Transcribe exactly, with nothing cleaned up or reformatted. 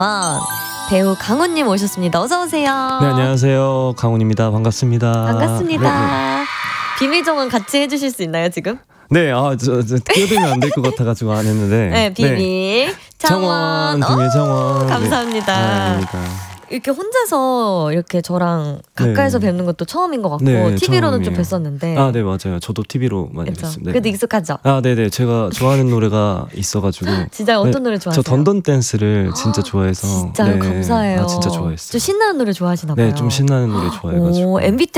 배우 강훈님 오셨습니다. 어서 오세요. 네, 안녕하세요. 강훈입니다. 반갑습니다. 반갑습니다. 네, 네. 비밀 정원 같이 해주실 수 있나요 지금? 네, 아, 저, 저 끼어들면 안 될 것 같아가지고 안 했는데. 네, 비밀 네. 정원. 정원, 비밀 정원. 감사합니다. 네. 아, 아닙니다. 이렇게 혼자서 이렇게 저랑 가까이서 네. 뵙는 것도 처음인 것 같고 네, 티비로는 좀 처음이에요. 뵀었는데. 아, 네, 맞아요. 저도 티비로 많이 그렇죠. 뵀습니다. 네. 그래도 익숙하죠? 아, 네네. 제가 좋아하는 노래가 있어가지고. 진짜 어떤 네, 노래 좋아하세요? 저 던던 댄스를 진짜 좋아해서. 진짜요? 네. 감사해요. 아, 진짜 좋아했어요. 좀 신나는 노래 좋아하시나 봐요. 네, 좀 신나는 노래 좋아해가지고. 오, 엠비티